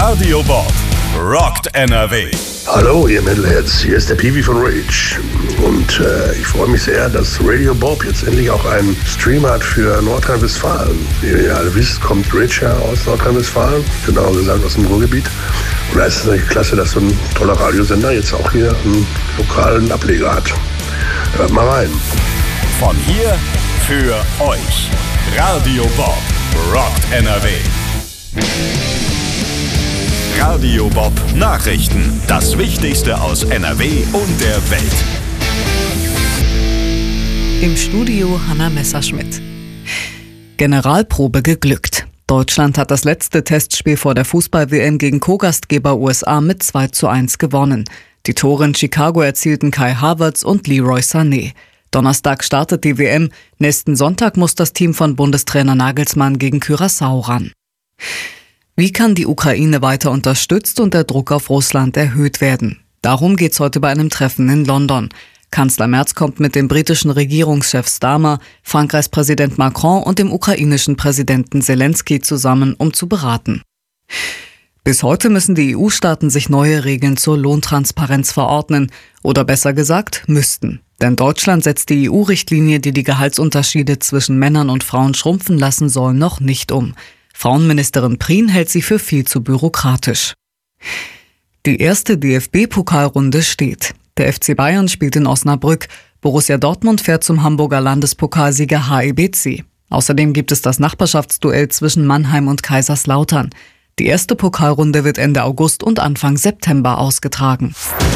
Radio Bob rockt NRW. Hallo ihr Metalheads, hier ist der Piwi von Rage und ich freue mich sehr, dass Radio Bob jetzt endlich auch einen Stream hat für Nordrhein-Westfalen. Wie ihr alle wisst, kommt Rage ja aus Nordrhein-Westfalen, genauer gesagt aus dem Ruhrgebiet. Und da ist es natürlich klasse, dass so ein toller Radiosender jetzt auch hier einen lokalen Ableger hat. Hört mal rein. Von hier für euch. Radio Bob rockt NRW. Radio Bob Nachrichten. Das Wichtigste aus NRW und der Welt. Im Studio Hanna Messerschmidt. Generalprobe geglückt. Deutschland hat das letzte Testspiel vor der Fußball-WM gegen Co-Gastgeber USA mit 2:1 gewonnen. Die Tore in Chicago erzielten Kai Havertz und Leroy Sané. Donnerstag startet die WM. Nächsten Sonntag muss das Team von Bundestrainer Nagelsmann gegen Curaçao ran. Wie kann die Ukraine weiter unterstützt und der Druck auf Russland erhöht werden? Darum geht's heute bei einem Treffen in London. Kanzler Merz kommt mit dem britischen Regierungschef Starmer, Frankreichs Präsident Macron und dem ukrainischen Präsidenten Zelensky zusammen, um zu beraten. Bis heute müssen die EU-Staaten sich neue Regeln zur Lohntransparenz verordnen. Oder besser gesagt, müssten. Denn Deutschland setzt die EU-Richtlinie, die die Gehaltsunterschiede zwischen Männern und Frauen schrumpfen lassen soll, noch nicht um. Frauenministerin Prien hält sie für viel zu bürokratisch. Die erste DFB-Pokalrunde steht. Der FC Bayern spielt in Osnabrück. Borussia Dortmund fährt zum Hamburger Landespokalsieger HEBC. Außerdem gibt es das Nachbarschaftsduell zwischen Mannheim und Kaiserslautern. Die erste Pokalrunde wird Ende August und Anfang September ausgetragen.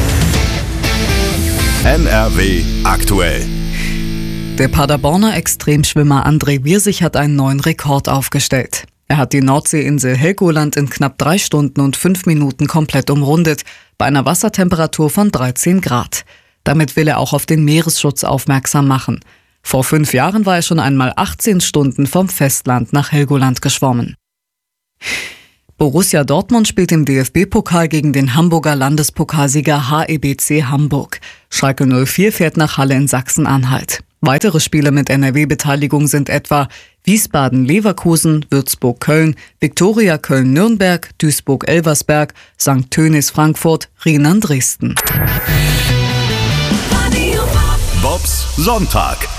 NRW aktuell. Der Paderborner Extremschwimmer André Wirsig hat einen neuen Rekord aufgestellt. Er hat die Nordseeinsel Helgoland in knapp 3 Stunden und 5 Minuten komplett umrundet, bei einer Wassertemperatur von 13 Grad. Damit will er auch auf den Meeresschutz aufmerksam machen. Vor 5 Jahren war er schon einmal 18 Stunden vom Festland nach Helgoland geschwommen. Borussia Dortmund spielt im DFB-Pokal gegen den Hamburger Landespokalsieger HEBC Hamburg. Schalke 04 fährt nach Halle in Sachsen-Anhalt. Weitere Spiele mit NRW-Beteiligung sind etwa Wiesbaden-Leverkusen, Würzburg-Köln, Viktoria Köln-Nürnberg, Duisburg-Elversberg, St. Tönis Frankfurt, Rienan Dresden. Bobs Sonntag.